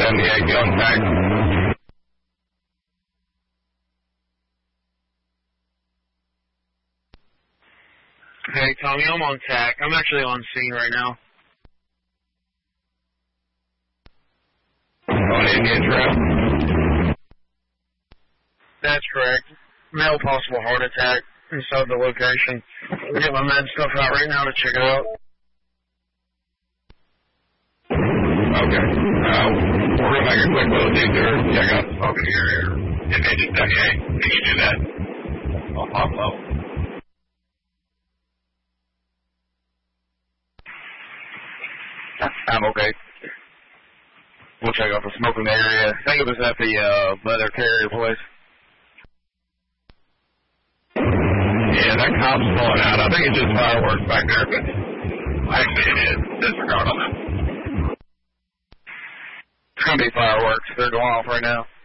78 gun back. Hey, Tommy, I'm on TAC. I'm actually on scene right now. On Indian Trail? That's correct. Male possible heart attack inside the location. I'll get my med stuff out right now to check it out. Okay. We're going to make a quick little detour. Check out the smoking area. If they just 78, can you do that? I'll pop low. I'm okay. We'll check out the smoking area. I think it was at the leather carrier place. Yeah, that cop's blowing out. I think it's just fireworks back there, but actually it is. Disregard on that. It's going to be fireworks. They're going off right now.